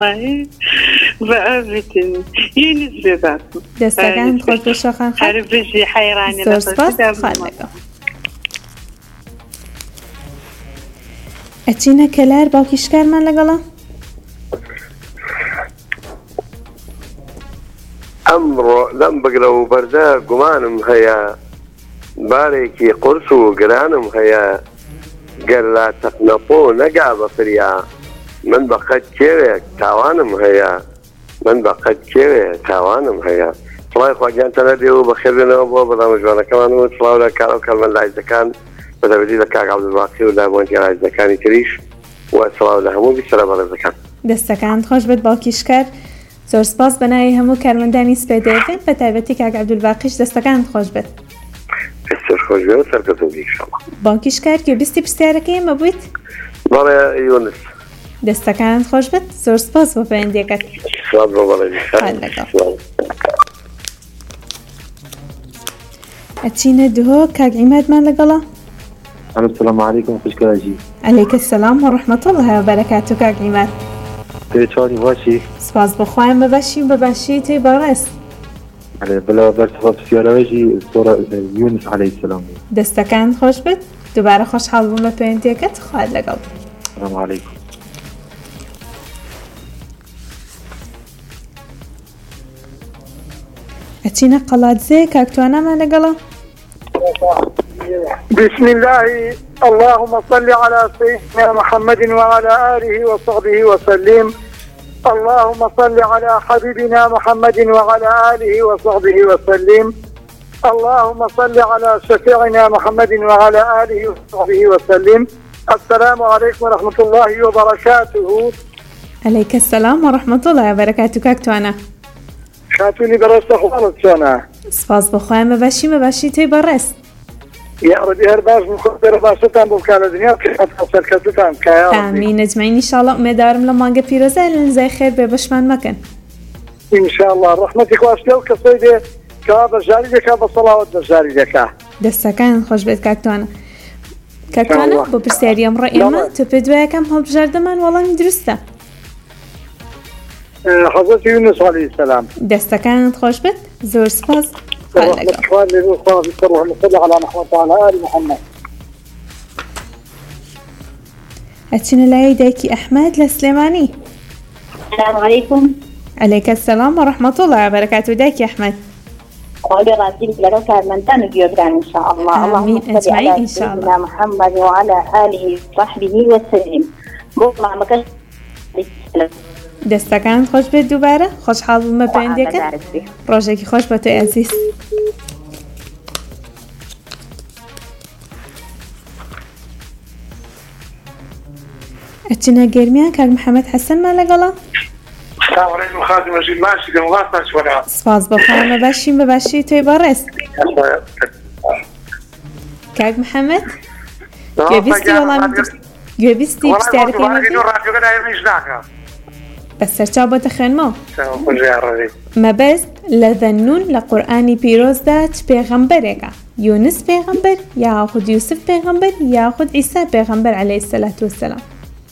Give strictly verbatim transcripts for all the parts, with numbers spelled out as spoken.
بأبتن يونس بباكم دستگان خود بشخان خد عربشي حيراني سرسپاس خالقا اچینە کەلار باوکیشکارمان لەگەڵا ئەمڕۆ لەم بگرە و بەردە گومانم هەیە بارێکی قورس و گرانم هەیە گەر لا تەقنەپۆ نەگا بە فریا من بە قەت کێوێک تاوانم هەیە من بە قەت کێوێک تاوانم هەیە سڵای خواگیان تەنە دێ و بەخێبێنەوە بۆ بەڵام ژوانەکەمان و سڵاو لە کارە و کارمەند لایزەکان بەدەبێتی لە کاک عەبدولباقی و لابوونتی لایزەکانی تریش و سڵاو لە هەموو بیسەرە بەڕێزەکان دەستەکان خۆش بێت باوکیشکار زۆر سپاس بەناوی هەموو کارمەندانی سپێدەیەکەن بە تایبەتی کاک عەبدولباقیش دەستەکان خۆش بێت پێشتر خۆش بێت و سەرکەوتوو ئینشاڵڵا باوکیشکار گوێبیستی پرسیارەکەی ئێمە بوویت بەڵێ یونس دەستەکانت خۆش بێت زۆر سپاس بۆ پەیوەندیەکەت سڵاو بۆ بەڵێ ئەچینە دوهۆ کاک عیمادمان لەگەڵا السلام علیکم خوشکەژی عەلەیکە سەلام و ڕەحمەتوڵڵاهی وبەرەکاتوو کاک عیماد پێچوانی باشی سپاس بەخوایان بەباشی و بەباشی تێی بەڕێز بلا بەرسەڵ پرسیارەوەژی سۆرە یونس عەلەیهی سەلام دەستەکان خۆش بێت دووبارە خۆشحاڵ بووم بە پەیوەندیەکەت خوات لەگەڵ السلام علیکم ئەچینە قەڵاتزێ کاکتوانەمان لەگەڵا بسم الله اللهم صل على سيدنا محمد وعلى آله وصحبه وسلم اللهم صل على حبيبنا محمد وعلى آله وصحبه وسلم اللهم صل على شفيعنا محمد وعلى آله وصحبه وسلم السلام عليكم ورحمة الله وبركاته عەلەیکە سەلام و ڕەحمەتوڵڵاهی وبەرەکاتوو کاکتوانە شاتوني برست أخوانت شانا سپاس بەخوایان بەباشی بەباشی تێی بەڕێز يا ربي هر باش مخدر باشتان بوكالة دنيا كيف شركتتان كيا ربي آمين أجمعين إن شاء الله أمدارم لما نجا بيروزة لنزاي خير ببشمان مكان إن شاء الله رحمتك واشلو كصيدة كاب الجاري دكا بصلاة الجاري دكا دستكان خوش بيت كاكتوانا كاكتوانا بو برسياري أمر إيما تبدويا كم هل بجاردمان والله مدرسة حضرت يونس عليه السلام دستكان خوش بيت زور سپاس الإخوان للإخوان بيصروا نصلي على محمد وعلى آل محمد أتشنا لاي دايكي أحمد لسليماني السلام عليكم عليك السلام ورحمة الله وبركاته دايكي أحمد قولي راسيك لك من تاني بيوبران إن شاء الله آمين أجمعين إن شاء الله محمد وعلى آله وصحبه وسلم بوضع مكان دەستەکان خۆش بێت دووبارە خۆشحاڵ بوومە پەیوەندیەکەت ڕۆژێکی خۆش بە تۆی ئەزیز ئەچینە گەرمیان کاک محەممەد حەسەنمان لەگەڵا سپاس بەخوایان بەباشیم بەباشی تۆی بەڕێز کاک محەممەد گوێبیستی وەڵامی گوێبیستی پرسیارەکەی بەسەرچاو بۆتە خوێنمەوە مەبەست لە دەنون لە قورئانی پیرۆزدا چ پێغەمبەرێکە یونس پێغەمبەر یاخود یوسف پێغەمبەر یاخود عیسا پێغەمبەر عەلەیهی سەلات وەسەلام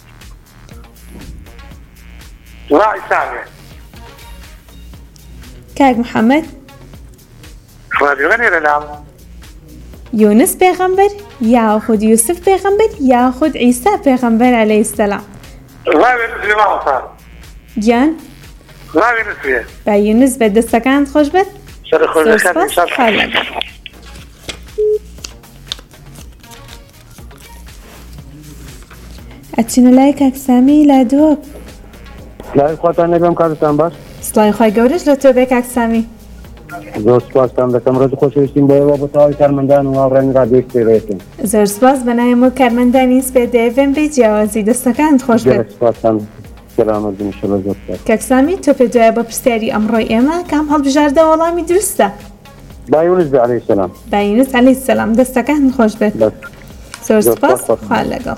کاک محەممەد یونس پێغەمبەر یاخود یوسف پێغەمبەر یاخود عیسا پێغەمبەر عەلەیهی سەلام گیان با یونس بێت دەستەکانت خۆش بێت ئەچینە لای کاک سامی لادووە لای خواتان نەبێم کاتتان باش سڵای خۆی گەورەش لە تۆ بێ کاک سامی زۆر سپاستان دەکەم ڕۆژ خۆشەویستیم بۆ ئێوە بۆ تەواوی کارمەندان و هاوڕێی ڕادیۆ سپێدەیەکەن زۆر سپاس بەناوی هەموو کارمەندانی سپێدەیەکەن بێ جیاوازی دەستەکانت خۆش بێت سپاستان سلامت بن انشاءالله زۆر سپاس کاک سامی تۆ پێدوایە بە پرسیاری ئەمڕۆی ئێمە کام هەڵبژاردە وەڵامی دروستە با یونس بێ عەلەیهی سەلام با یونس عەلەیهی سەلام دەستەکانت خۆش بێت زۆر سپاس خوا لەگەڵ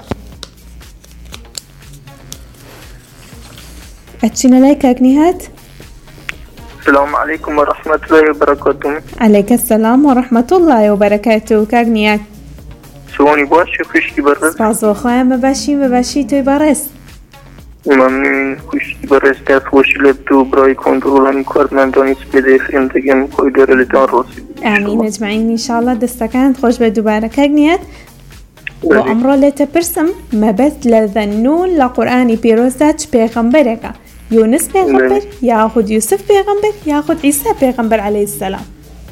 ئەچینە لای کاک نیهات السلام عليكم ورحمة الله وبركاته. عليك السلام ورحمة الله وبركاته كاك نياك شلوني باش خوشكي برز؟ سپاس بخوایم بباشی بباشی توی بارست ممنون خوشی برسته خوشی لبتو برای کنترولانی کارمندانی سپیده فرمتگم خوی درلیتان راسید. آمین اجمعین انشاءالله دستکان خوش به دوباره کگنیت و امرو لتپرسم مبث لذنون لقرآنی پیروز داد پیغمبره که یونس پیغمبر یا خود یوسف پیغمبر یا خود عیسی پیغمبر علیه السلام.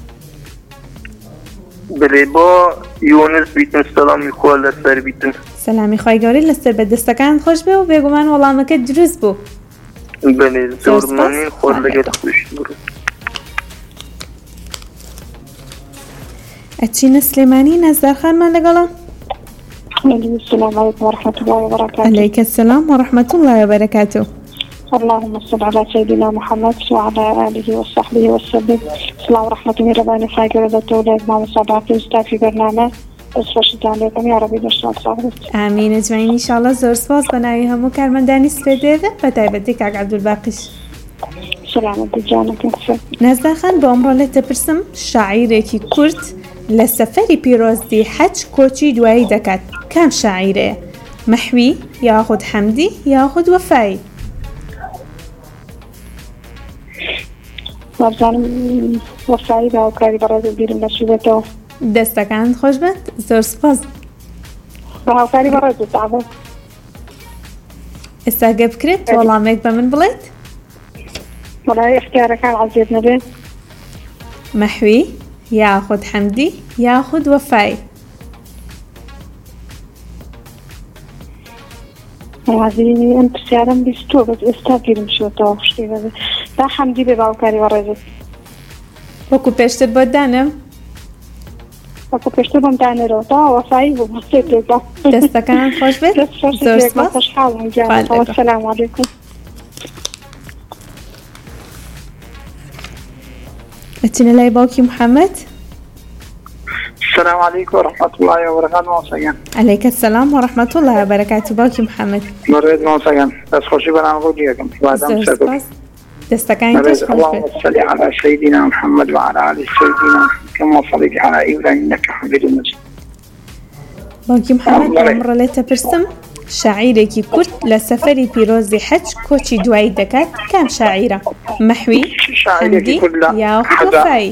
بله با یونس بیتن سلامی خواه لسر بیتن سلامی خواهی گاری لسر به دستکان خوش به و بگو من والامکه دروز بو. بله زورمانین خواه لگت خوش برو. اچین سلیمانی نزدر خان من لگلا. السلام عليكم ورحمة الله وبركاته. عليك السلام ورحمة الله وبركاته. اللهم صل على سيدنا محمد وعلى آله وصحبه وسلم. صلاة ورحمة من ربنا خير ودت أولاد ما مصابعة استاذ في برنامج أسفشت عليكم يا ربي نشاط صاحبك. آمين أجمعين إن شاء الله زور سباس بنايها مكرمن داني استفاده بتايبتك عبد الباقيش. سلامة جانك نزدر خان بأمر لتبرسم شاعرێکی کورد لە سەفەری پیرۆزی حەج کۆچی دوایی دەکات. کام شاعیرەیە؟ مەحوی یاخود حەمدی یاخود وەفایی؟ وابزانم وەفایی باوکاری بەڕێز بیرم نەچووبێتەوە. دەستەکانت خۆش بێت؟ زۆر سپاس. باوکاری بەڕێز بتابێت. ئێستا گە بکرێت وەڵامێک بە من بڵێیت؟ وەڵای اختیارەکان عەزیز نەبێت. مەحوی یاخود حەمدی یاخود وەفایی؟ وازی ئەم پرسیارەم بیستووە بەس ئێستا بیرم چووەتەوە شتێ بەبێت. با حەمدی بێ باوکاری بەڕێزت. وەکو پێشتر بۆت دانم؟ وەکو پێشتر بۆم دانێرەوە تا وەفایی بوو بەستێ پێدا. دەستەکانت خۆش بێت؟ زۆر سپاس. خۆشحاڵم گیان. وەسەلام عەلەیکوم. ئەچینە لای باوکی محەممەد. السلام عليكم ورحمة الله وبركاته موسيقى. عليك السلام ورحمة الله وبركاته باوکی محەممەد. مريض موسيقى بس خوشي بنام غوديكم بعدم سبب. دستكاين تش خوش اللهم صل على سيدنا محمد وعلى آل سيدنا كما صليت على إبراهيم إنك حميد مجيد. باوکی محەممەد ئەمڕۆ لێتە پرسم شاعیرێکی کورد لە سەفەری پیرۆزی حەج کۆچی دوایی دەکات کام شاعیرە؟ مەحوی حەمدی یاخود وەفایی؟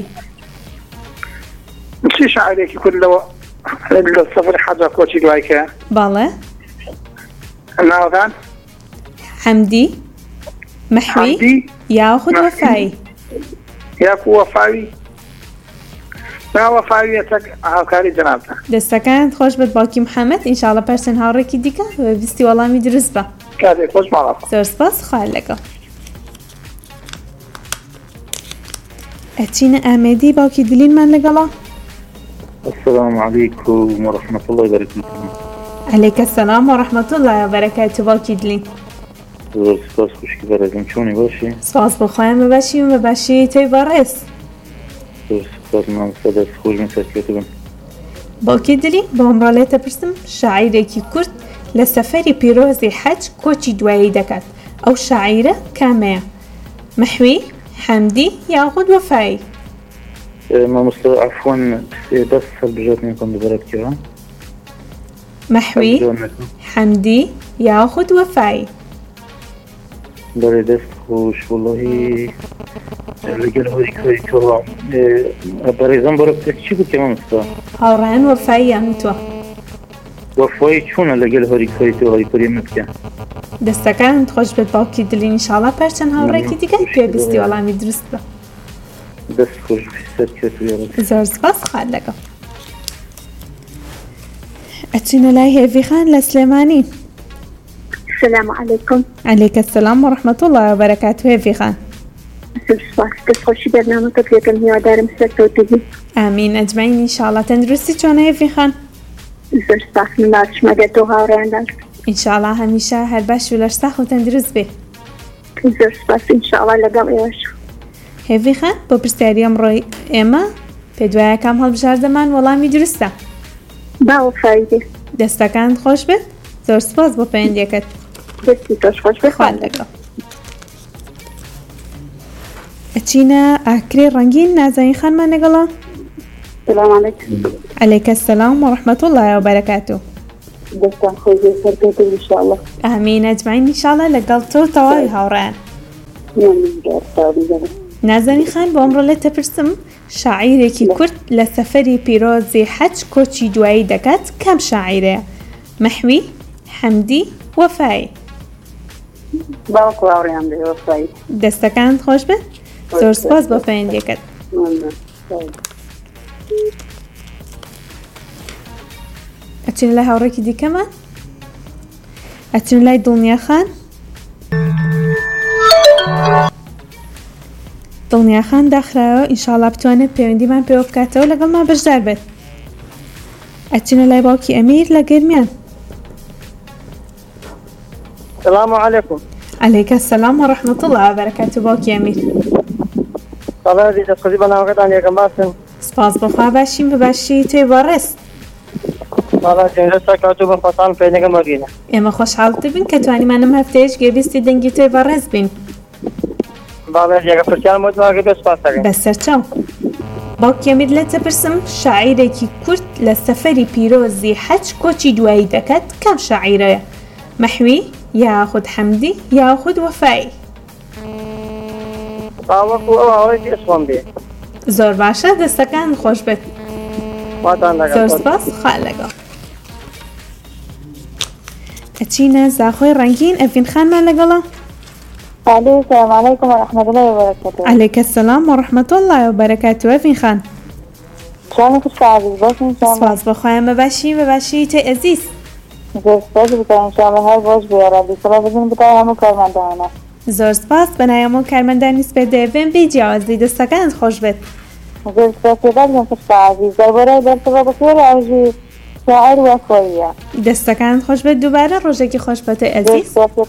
شي شاعرێکی کورد لەوە لە سەفەری حەجا کۆچی دوای کرا؟ باڵێ. ناوەکان؟ حەمدی مەحوی یاخود وەفایی؟ یاکو وەفاوی؟ نا وەفاویەتەک هاوکاری جەنابتە. دەستەکانت خۆش بێت باوکی محەممەد ئینشاڵڵا پەرسەن هاوڕێکی دیکە ویستی وەڵامی دروست بە. کاتێک خۆش ماڵە. زۆر سپاس خوار لەگەڵ. ئەچینە ئامێدی باوکی دلینمان لەگەڵا. السلام عليكم ورحمة الله وبركاته. عليك السلام ورحمة الله وبركاته باوکی دلین. زۆر سپاس خوشکی بەرەزم چۆنی باشی؟ سپاس بۆخۆیان بەباشی و بەباشی تۆی بەڕێز. زۆر سپاس مامۆستا دەست خۆشم سەرکەوتە بم. باوکی دلین بۆ ئەمڕۆ لێتە پرسم شاعیرێکی کورد لە سەفەری پیرۆزی حەج کۆچی دوایی دەکات. ئەو شاعیرە کامەیە؟ مەحوی حەمدی یاخود وەفایی؟ مامۆستا عەفوان دەست هەڵبژێردنی خۆم دووبارە بکەوە. مەحوی حەمدی یاخود وەفایی؟ بەڵێ دەست خۆش وەڵڵاهی لەگەڵ هۆریکۆری تۆڵا بەڕێزم بەرە چی بکەم مامۆستا؟ هاوڕێیان وەفاییان وتووە. وەفایی چۆنە لەگەڵ هۆریکۆری تۆ هۆریکۆری من بکەم؟ دەستەکانت خۆش بێت باوکی دلین ئینشاڵڵا پەرچەند هاوڕێکی دیکەی پێویستی وەڵامی دروست بە. دەست خۆش سەرکەوتووە. زۆر سپاس خوار لەگەڵ. ئەچینە لای هێڤی خان لە سلێمانی. السلام عليكم. عليك السلام ورحمة الله وبركاته هێڤی خان. سپاس دەست خۆشی بەرنامەکە پێکەم هیوادارم سەرکەوتوو. ئامین ئەجمعین ئینشاڵڵا تەندروستی چۆنە هێڤی خان؟ زۆر سپاس من باشم ئەگەر تۆ هاوڕێیان ئینشاڵڵا هەمیشە هەر باش و لەشتا و تەندروست بێ. زۆر سپاس ئینشاڵڵا لەگەڵ ئێوەش. هێڤی خان بۆ پرسیاری ئەمڕۆی ئێمە پێ دوایە کام هەڵبژاردەمان وەڵامی دروستە. با وەفایی بێ. دەستەکانت خۆش بێت؟ زۆر سپاس بۆ پەیوەندیەکەت. دەستی تۆش خۆش بێ. خوار لەگەڵ. ئەچینە ئاکرێ ڕەنگین نازەنین خانمان لەگەڵا. السلام عليكم. عليك السلام ورحمة الله وبركاته. دەستان خۆی سەرکەوتن ئینشاءالله. ئامین ئەجمعین ئینشاءالله لەگەڵ تۆ تەواوی هاوڕێیان. نازەنی خان بۆ ئەمڕۆ لێت دەپرسم شاعیرێکی کورد لە سەفەری پیرۆزی حەج کۆچی دوایی دەکات کام شاعیرەیە؟ مەحوی، حەمدی، وەفایی؟ باوکو هاوڕێیان بێ وەفایی. دەستەکانت خۆش بێت؟ زۆر سپاس بۆ پەیوەندیەکەت. ئەچین لای هاوڕێکی دیکەمان؟ ئەچین لای دڵنیا خان؟ دڵنیا خان داخرایەوە ئینشاءالله بتوانێت پەیوەندیمان پێوە بکاتەوە لەگەڵمان بەشدار بێت. ئەچینە لای باوکی ئەمیر لە گەرمیان. السلام عليكم. عليك السلام ورحمة الله وبركاته باوکی ئەمیر. سەڵاتی دەستخۆشی بەناوەکەتان یەکەم باسن. سپاس بەخوا باشین بەباشی تۆی بەڕێست. سەڵاتی ڕێستا کاتوو بم خۆتان پێنەکەم وەرگینە. ئێمە خۆشحاڵتر بین کە توانیمانم هەفتەیەش گوێبیستی دەنگی تۆی بەڕێست بین. باڵێ یەکە پرسیارم بۆ دواگە بێ سپاس دەکەم. بەسەرچاو. باوکی ئەمیر لێت دەپرسم شاعیرێکی کورد لە سەفەری پیرۆزی حەج کۆچی دوایی دەکات کام شاعیرەیە؟ مەحوی، یاخود حەمدی، یاخود وەفایی؟ باوەکو ئەو هاوڕێکی ئەسوان بێ. زۆر باشە دەستەکان خۆش بێت. واتان لەگەڵ. زۆر سپاس خوا لەگەڵ. ئەچینە زاخۆی ڕەنگین ئەڤین خانمان لەگەڵە؟ السلام عليكم ورحمة الله وبركاته. عليك السلام ورحمة الله وبركاته أفين خان. شلونك عزيز بس إن شاء الله. سپاس بخوایم بباشی بباشی تي عزیز. زۆر سپاس بکەم إن شاء الله هەر بۆش بێڕە سڵاو بزن بتای هەموو کارمەندانە. زۆر سپاس بەنای هەموو کارمەندانی سپێر دەیڤێن بێ جیاوازی دەستەکانت خۆش بێت. زۆر سپاس بەگەم خوشکە عزیز دەربارەی دەرسەوە بەخێر ئەژی شاعر وەفاییە. دەستەکانت خۆش بێت دووبارە ڕۆژێکی خۆش بە تۆی عزیز.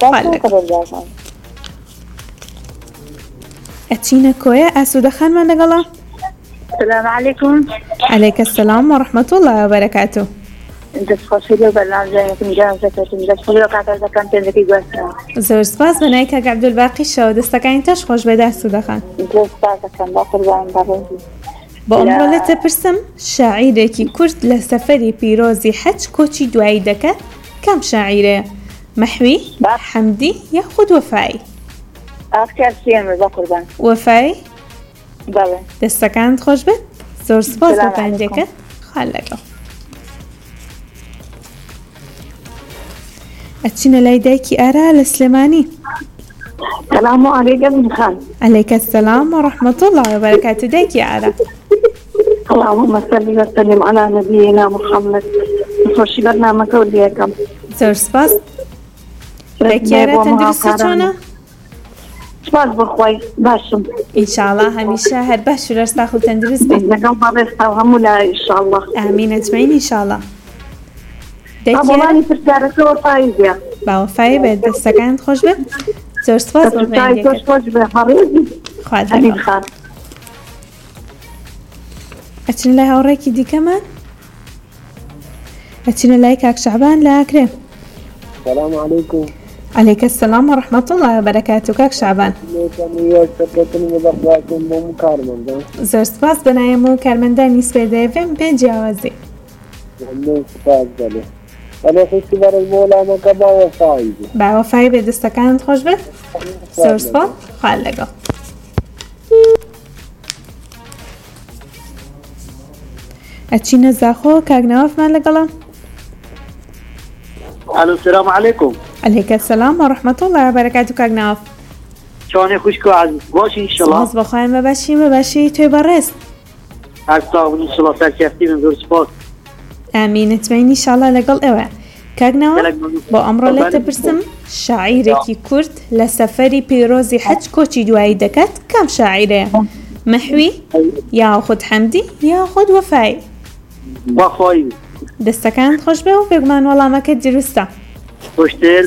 ئەچینە کۆیە ئاسوودە خانمان لەگەڵە؟ السلام عليكم. عليك السلام ورحمة الله وبركاته. دەستخۆشی لەو بەرنامەکەتون جیانزەکەتون دەستخۆشی لەو کاتەکان پێنجەکەی گوێستنەوە. زۆر سپاس بەنای کاک عەبدولباقیشەوە دەستەکانی تۆش خۆش بێت ئاسوودە خان. زۆر سپاس دەکەم با قوربان بەڕێزی. بۆ ئەمڕۆ لێت دەپرسم شاعیرێکی کورد لە سەفەری پیرۆزی حەج کۆچی دوایی دەکات کام شاعیرەیە؟ مەحوی، حەمدی، یاخود وەفایی؟ ئاختیار سێن با قوربان. وەفایی؟ بەڵێ. دەستەکانت خۆش بێت؟ زۆر سپاس بە پەیوەندیەکەت خوا لەگەڵ. ئەچینە لای دایکی ئارا لە سلێمانی. السلام عليكم خان. عليك السلام ورحمة الله وبركاته دایکی ئارا. اللهم صل وسلم على نبينا محمد. خۆشی بەرنامەکە وردیەکەم. زۆر سپاس. دایکی ئارا تەندروستی چۆنە؟ سپاس بخۆی باشم. ئینشاءالله هەمیشە هەر باش و ڕێستاخ و تەندروست بێت. لەگەڵ بەڕێستا و هەموو لای ئینشاءالله. ئامین ئەجمعین ئینشاءالله. ئەوڵانی پرسیارەکە وەفایی بێ. با وەفایی بێت دەستەکانت خۆش بێت؟ زۆر سپاس بە پەیوەندیەکەت. خۆش بێ هەڕێزی. خوا لەگەڵ. ئەچینە لای هاوڕێکی دیکەمان؟ ئەچینە لای کاک شەعبان لە ئاکرێ. السلام عليكم. عليك السلام ورحمة الله وبركاته كاك شعبان. زۆر سپاس بەنای هەموو کارمەندانی سپێر دەیڤێن پێ جیاوازی. با وەفایی بێ دەستەکانت خۆش بێت؟ زۆر سپاس خوا لەگەڵ. ئەچینە زاخۆ کاک نەوافمان لەگەڵە؟ الو السلام عليكم. عليك السلام ورحمة الله وبركاته كاك نواف. شلونك خوشكو عزيز باشي ان شاء الله. سپاس بخوایم بباشی بباشی توی بەڕێست. هەرساغ ان شاء الله سەرکەفتیمە زۆر سپاس. ئامین ئەتمەین ئینشاءالله لەگەڵ ئێوە. کاک نواف بۆ ئەمڕۆ لێت دەپرسم شاعیرێکی کورد لە سەفەری پیرۆزی حەج کۆچی دوایی دەکات کام شاعیرەیە؟ مەحوی، یاخود حەمدی، یاخود وەفایی؟ وەفایی. دەستەکانت خۆش بێ و بێگومان وەڵامەکەت دروستە. خوشتر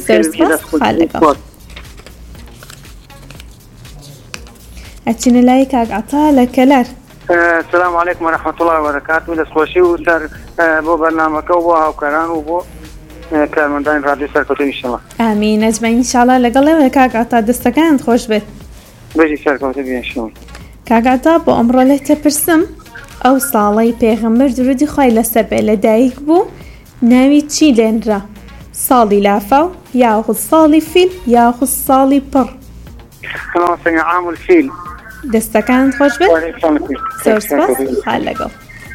ئەچینە لای کاک عەتا لە کەلار. السلام عليكم ورحمة الله وبركاته دەستخۆشی و سەر بۆ بەرنامەکە و بۆ هاوکاران و بۆ کارمەندانی ڕادیۆ سەرکەوتن ئینشاءالله. ئامین ئەجمعین ئینشاءالله لەگەڵ ئێوە کاک عەتا دەستەکانت خۆش بێت. بەشی سەرکەوتن ئینشاءالله. کاک عەتا بۆ ئەمڕۆ لێت دەپرسم ئەو ساڵەی پێغەمبەر درودی خوای لەسەر بێ لە دایک بوو ناوی چی لێنرا؟ ساڵی لافاو یاخود ساڵی فیل یاخود ساڵی پڕ؟ عام الفيل. دەستەکانت خۆش بێت؟ زۆر سپاس. خال لەگەڵ.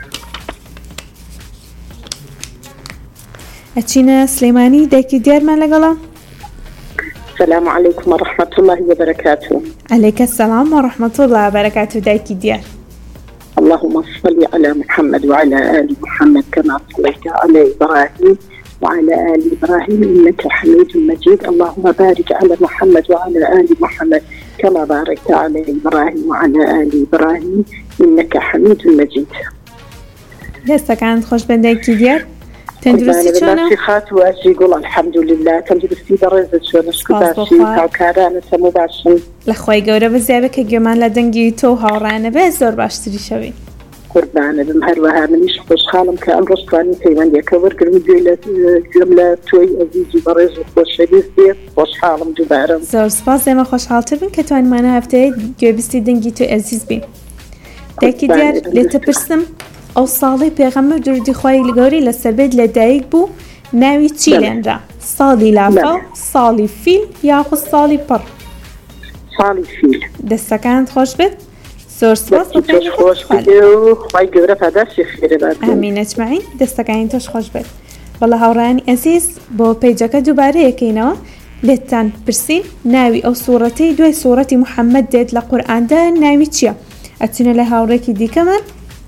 ئەچینە سلێمانی دایکی دیارمان لەگەڵە. السلام عليكم ورحمة الله وبركاته. عليك السلام ورحمة الله وبركاته دايكي ديار. اللهم صل على محمد وعلى آل محمد كما صليت على إبراهيم وعلى آل إبراهيم إنك حميد مجيد. اللهم بارك على محمد وعلى آل محمد كما باركت على إبراهيم وعلى آل إبراهيم إنك حميد مجيد. لسه كانت خوش بن دايكي ديار. تندرستي چۆنە؟ خات واجی گوڵ الحەمدولله تەندروستی بەڕێزت چۆنە شکر باشی هاوکارانە هەموو باشن لەخوای گەورە بەزیابە کە گوێمان لە دەنگی تۆ هاوڕانە بێ زۆر باشتری شەوی قوربانە بم هەروەها منیش خۆشحاڵم کە ئەمڕۆ توانی پەیوەندیەکە وەرگرم گوێ لە گوێم لە تۆی ئەزیزی بەڕێز و خۆشەویست بێت خۆشحاڵم دووبارە زۆر سپاس ئێمە خۆشحاڵتر بن کە توانمانە هەفتەیە گوێبیستی دەنگی تۆ ئەزیز بین دایکی دیار لێتە پرسم ئەو ساڵی پێغەمبەر درودی خوای گەورەی لەسەر بێت لەدایک بوو ناوی چی لێنرا؟ ساڵی لافاو ساڵی فیل یاخود ساڵی پڕ؟ ساڵی فیل. دەستەکانت خۆش بێت؟ زۆر سپاس خوای گەورە پاداشی خێرە بات. ئامین ئەجمەعین دەستەکانی تۆش خۆش بێت. بەڵێ هاوڕانی ئەزیز بۆ پەیجەکە دووبارە یەکەینەوە لێتان پرسین ناوی ئەو سوورەتەی دوای سوورەتی موحەممەد دێت لە قورئاندا ناوی چییە؟ ئەچینە لە هاوڕێکی دیکەمان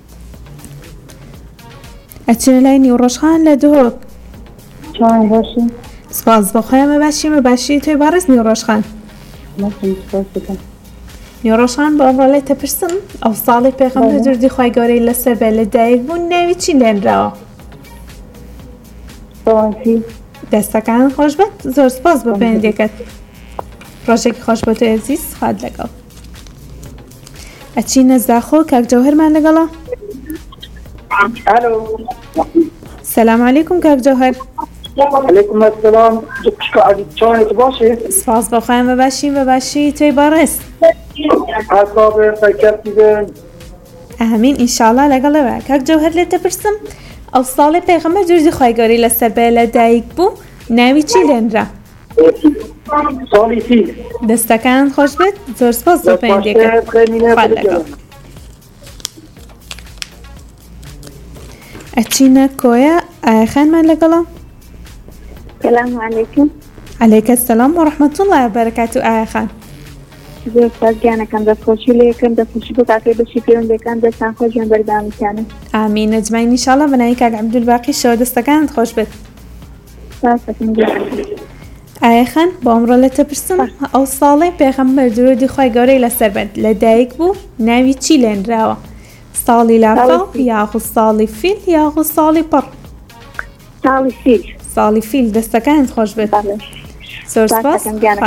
ئەچینە لای نیوڕۆژخان لە دۆک سپاس بەخۆیمە باشیمە باشی تۆی باڕێز نیوڕۆژخان نیوڕۆژخان بۆ ئەمڕۆ لێتە پرسم ئەو ساڵی پێغەمبەر درودی خوای گەورەی لەسەر بێت لەدایک بوون ناوی چی لێنراوە؟ دەستەکان خۆش بێت زۆر سپاس بۆ پەیوەندیەکەت ڕۆژێکی خۆش بۆ تۆ ئەزیز خوات لەگەڵ ئەچینە زاخۆ کاک جەوهەرمان لەگەڵە الو السلام عليكم كاك جوهر. عليكم السلام شلونك باشی؟ سپاس بخوایم و باشیم و باشی توی بارس عصابه فکرتی بین امین انشاءالله لەگەڵە بە کاک جوهر لێتە پرسم ئەو ساڵی پێغەمبەر درودی خوای گەورەی لەسەر بێت لەدایک بوو ناوی چی لێنرا؟ ساڵی فیل. دەستەکان خۆش بێت زۆر سپاس بۆ پەیوەندیەکەت خوات لەگەڵ ئەچینە کۆیە ئایەخانمان لەگەڵە السلام عليكم. عليك السلام ورحمة الله وبركاته ئایەخان زۆر سپاس گیانەکەم دەستخۆشی لێ یەکەم دەستخۆشی بۆ کاکەی بەشی پەیوەندیەکان دەستان خۆشیان بەردەوامیکانن ئامین ئەجمەعین ئینشاءالله بەناوی کاک عەبدولباقی شەوە دەستەکانت خۆش بێت ئایەخان بۆ ئەمڕۆ لێتە پرسم ئەو ساڵی پێغەمبەر درودی خوای گەورەی لەسەر بێت لەدایک بوو ناوی چی لێنراوە؟ ساڵی لافاو یاخود ساڵی فیل یاخود ساڵی پڕ؟ ساڵی فیل. ساڵی فیل دەستەکانت خۆش بێت زۆر سپاس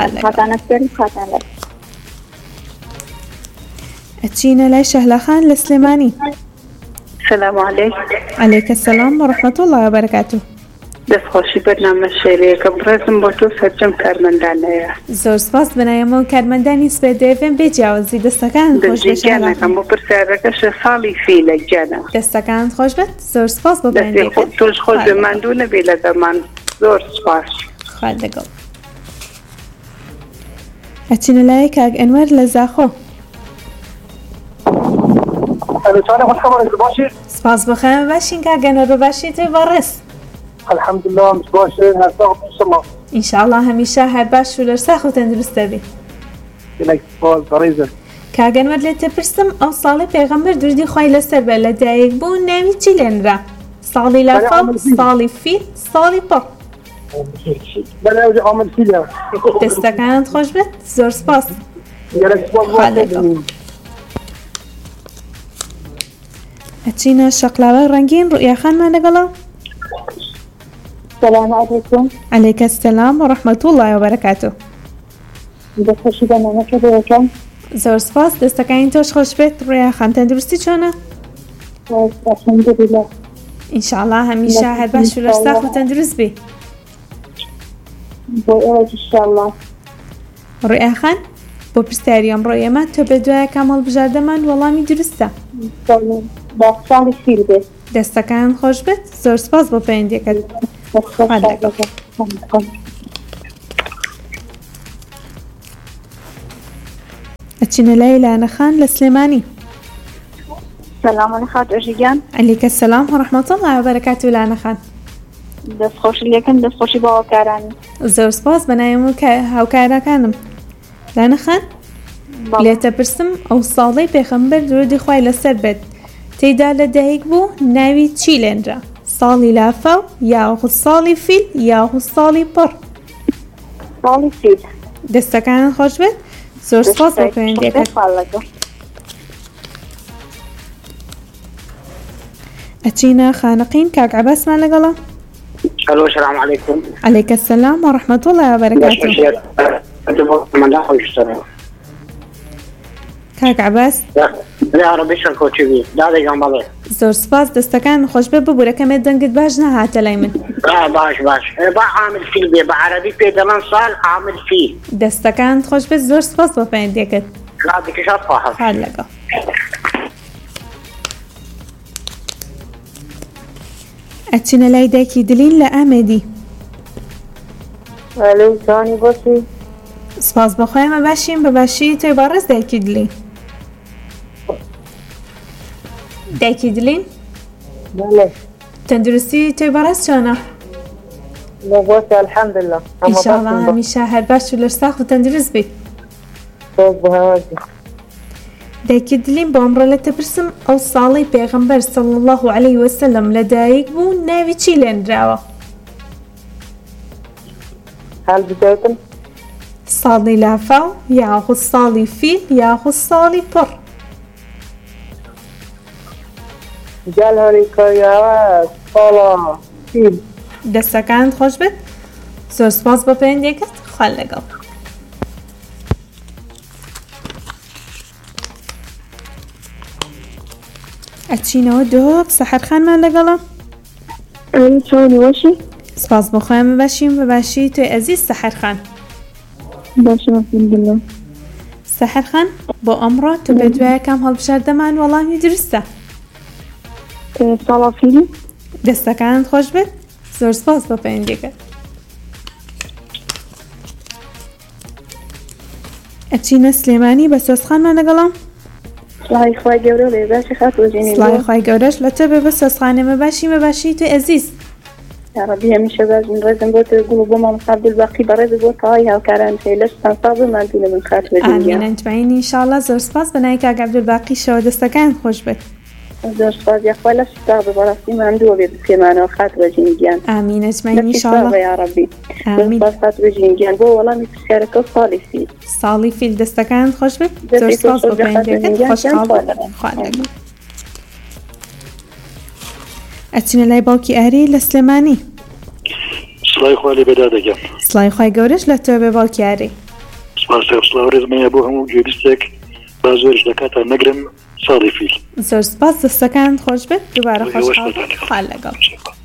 ئەچینە لای شەهلەخان لە سلێمانی السلام عليكم. عليك السلام ورحمة الله وبركاته. دەستخۆشی بەرنامە شێرەیەکەم ڕێزم بۆ تۆ سەرجەم کارمەندانەیە زۆر سپاس بەنایەمەوە کارمەندانی سپێدێڤێن بێجیاوازی دەستەکان خۆش گیانەکەم بۆ پرسیارەکەشە ساڵی فیلە گیانە دەستەکانت خۆش بێت زۆر سپاس بۆ بەندێکەکەت تۆش خۆش بماندوو نەبێ لە دەمان زۆر سپاس خوات لەگەڵ ئەچینە لای کاک ئەنوەر لە زاخۆ سپاس بەخێمە باشین کاک ئەنوەر بە باشی تۆی بەڕێز الحمد لله مش باشي هسه بسمع ان شاء الله هەمیشە هەر باش و لەرساخ و تەندروستە بێ لك سؤال غريزة کاگەنوەر لێتە پرسم ئەو ساڵی پێغەمبەر درودی خوای لەسەر بێت لەدایک بوو ناوی چی لێنرا؟ ساڵی لافاو ساڵی فیل ساڵی پڕ؟ بەناوی عامل فیلە دەستەکانت خۆش بێت زۆر سپاس ئەچینە شەقلاوە ڕەنگین ڕوئیاخانمان لەگەڵە السلام عليكم. عليك السلام ورحمة الله وبركاته. دەستخۆشی بەنامەکە بۆیەکەم زۆر سپاس دەستەکانی تۆش خۆش بێت ڕوئیاخان تەندروستی چۆنە؟ الحەمدولله ئینشاءالله هەمیشە هەر باش و لەرساخ و تەندروست بێ بۆ ئێوەش ئینشاءالله ڕوئیاخان بۆ پرسیاری ئەمڕۆ ئێمە تۆ بە دوایە کامەڵ بژاردەمان وەڵامی دروستە با ساڵی فیل بێت دەستەکان خۆش بێت زۆر سپاس بۆ پەیوەندیەکەت ئەچینە لای لانەخان لە سلێمانی. سلام علیکم ئەژیان. عەلیکە سەلام و ڕەحمەتوڵڵی و بەرەکاتوو لانەخان. دەستخۆشی لێکم دەستخۆشی بۆ هاوکارانی. زۆر سپاس بەنایەم و هاوکارەکانم. لانەخان لێتە پرسم ئەو ساڵەی پێغەمبەر درودی خوای لەسەر بێت تێیدا لەدایک بوو ناوی چی لێنرا؟ ساڵی لافاو یاخود ساڵی فیل یاخود ساڵی پڕ؟ ساڵی فیل. دەستەکانت خۆش بێت زۆر سپاس بۆ پەیوەندیەکەت. ئەچینە خانەقین کاک عەباسمان لەگەڵە. الو السلام عليكم. عليك السلام ورحمة الله وبركاته. كاك عباس لا ربي شكو تشوي لا لا جنبالي زور سباس دستكان خوش ببو بركة مدن قد باش نهات ليمن اه باش باش با عامل فيل بي بعربي بي دلان صال عامل فيل دستكان خوش بس زور سباس بفين ديكت لا ديك شاط فاحف حلقة أتشنا لاي داكي دلين لأمدي الو ثاني باشي سپاس بخواه ما باشیم بباشی توی بارز دایکی دلین دایکی دلین؟ بله تندرستی توی بارز چانه؟ باباته الحمدلله انشاءالله همیشه هر باش و لرساخ و تندرس بید صوت بهواجي دایکی دلین با امرا لتبرسم او صالي پیغمبر صلی الله علیه وسلم لدایک بو ناوی چی لین راوه؟ هل بدايتم؟ صالي لافاو ياخذ صالي فيل ياخذ صالي بر قال هذيك يا صالة فيل دستكانت خوش بێت زۆر سپاس بۆ پەیوەندیەکەت خوا لەگەڵ ئەچینەوە دۆک سەحەرخانمان لەگەڵە ئەی چۆنی وەشی سپاس بۆ خۆیان بەباشیم بەباشی توی ئەزیز سەحەرخان باشم الحمدلله سەحەرخان بۆ ئەمڕۆ تۆ بە دوایە کام هەڵبژاردەمان وەڵامی دروستە ساڵا فیلی دەستەکانت خۆش بێت زۆر سپاس بۆ پەیوەندیەکەت ئەچینە سلێمانی بە سۆسخانمان لەگەڵە سڵاوی خوای گەورە لێ باشی خاتوەژێنی سڵاوی خوای گەورەش لە تۆ بێ بە سۆسخانێ مەباشی مەباشی توی ئەزیز يا ربي همیشه بازم رزم بوت قلوب ما مصاب الباقي برز بوت هاي هاوکاران شيء لسه صاب ما دون من خاطر الدنيا آمين أجمعين إن شاء الله زور سپاس بنای کاک عبدالباقی شو دستکان خوش بێت زور سپاس يا خويا لا تستغرب براسي ما عنده بيد كمان خاطر جينيان آمين أجمعين إن شاء الله يا ربي آمين خاطر جينيان بو والله متشاركه صالي فيل صالي فيل دستکان خوش بێت زور سپاس بۆ پەیوەندیەکەت خۆشحاڵ خواردەگەڵ ئەچینە لای باوکی ئاری لە سلێمانی سڵای خوا لێ بەدا دەگەم سڵای خوای گەورەش لە تۆ بێ باوکی ئاری سپاس سڵاو ڕێزمەیە بۆ هەموو گوێبیستێک با زۆرش دەکاتە نەگرم ساڵی فیل زۆر سپاس دەستەکانت خۆش بێت دووبارە خۆشحاڵ خوا لەگەڵ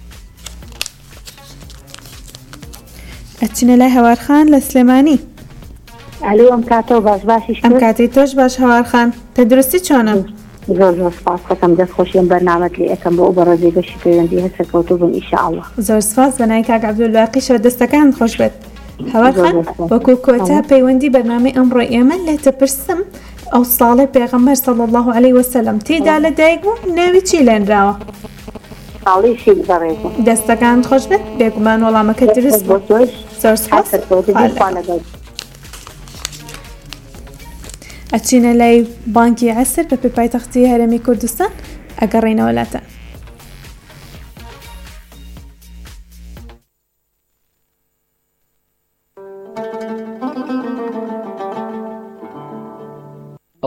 ئەچینە لای هەوارخان لە سلێمانی ئەلو ئەم کاتەوە باش باشیش ئەم کاتی تۆش باش هەوارخان تەندروستی چۆنە زۆر زۆر سپاس دەکەم دەستخۆشیم بەرنامەت لێ ئەەکەم بۆ بەڕێزەی بەشی پەیوەندی هەر سەرکەوتوو بن ئینشاءالله زۆر سپاس بەنای کاک عەبدولباقی شەو دەستەکانت خۆش بێت هەوارخان وەکو کۆتا پەیوەندی بەرنامەی ئەمڕۆ ئێمە لێتە پرسم ئەو ساڵی پێغەمبەر صلی الله علیه وسلم تێیدا لەدایک بوو ناوی چی لێنراوە ساڵی فیل بەڕێزم دەستەکانت خۆش بێت بێگومان وەڵامەکەت دروست بوو زۆر سپاس ئەچینە لای بانکی عەسر بە پێی پایتەختی هەرێمی کوردستان ئەگەڕێینەوە لاتان